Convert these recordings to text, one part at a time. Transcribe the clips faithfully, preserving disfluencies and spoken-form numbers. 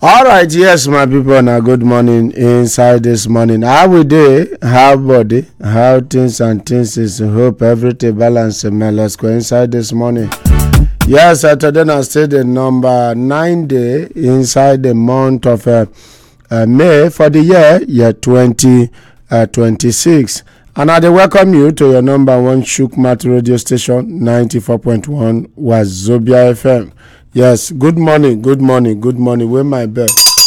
All right, yes, my people. Now, good morning inside this morning. How we dey? How body? How things and things is? Hope everything balance. Man, let's go inside this morning. Yes, uh, today I say the number nine day inside the month of uh, uh, May for the year year twenty twenty six, and I dey welcome you to your number one Shukmat radio station ninety four point one Wazobia F M. Yes, good morning, good morning, good morning. Where my bell?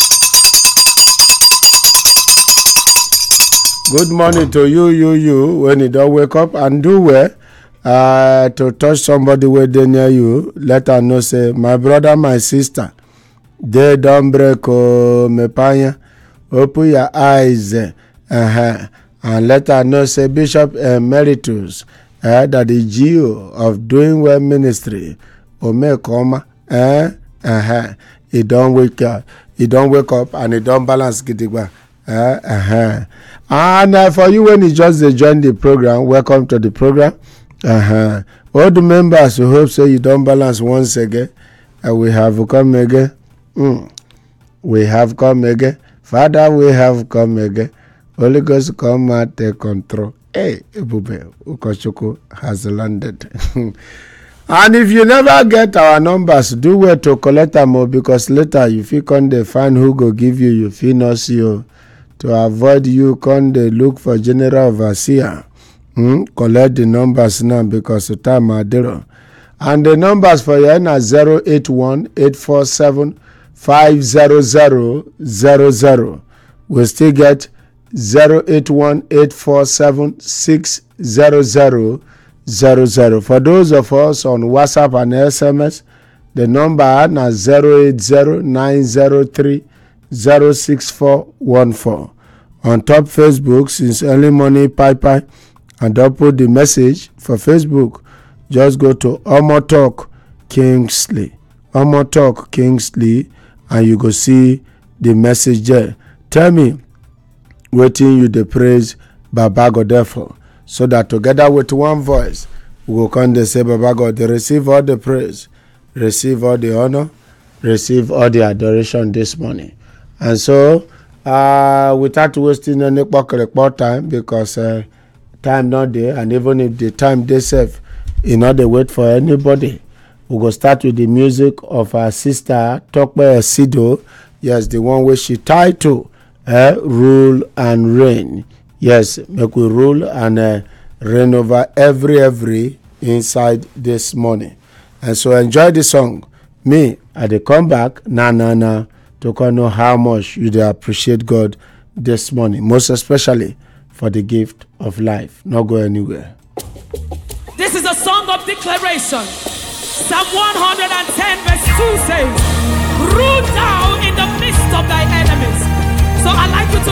Good morning to you, you, you. When you don't wake up and do well, uh, to touch somebody where they near you, let her know say, my brother, my sister, they don't break oh, me panya. Open your eyes, uh-huh, and let her know say Bishop Emeritus, uh, that the G O of Doing Well Ministry, Ome Koma. Eh, uh-huh. He don't wake up, he don't wake up and he don't balance gidigba. Eh, uh-huh. And uh, for you when you just uh, join the program, welcome to the program. Uh-huh. All the members who hope so you don't balance once again. Uh, we have come again. Mm. We have come again. Father, we have come again. Holy Ghost, come and take control. Hey, Ebube, Ukochukwu has landed. And if you never get our numbers, do well to collect them because later you fit come dey find who go give you, you fit not see you. To avoid you, come dey look for general overseer. Hmm? Collect the numbers now because the time are there. And the numbers for you are zero eight one eight four seven five zero zero zero zero. We still get zero eight one eight four seven six zero zero. Zero zero. For those of us on WhatsApp and S M S, the number is zero eight zero nine zero three zero six four one four. On top Facebook, since early morning, Pi and I'll put the message for Facebook. Just go to Omo Talk Kingsley, Omo Talk Kingsley, and you go see the message there. Tell me, waiting you the praise Baba God therefore. So that together with one voice, we will come and say, Baba God, they receive all the praise, receive all the honor, receive all the adoration this morning. And so, uh, without wasting any report time, because uh, time not there, and even if the time they save, you know, they wait for anybody. We will start with the music of our sister, Tokpe Sido. Yes, the one where she tied to uh, Rule and Reign. Yes, make we rule and uh, reign over every, every inside this morning. And so enjoy the song. Me, I dey come back, na, na, na, to come know how much you dey appreciate God this morning. Most especially for the gift of life. Not go anywhere. This is a song of declaration. Psalm one hundred ten verse two says, rule thou in the midst of thy enemies. So I'd like you to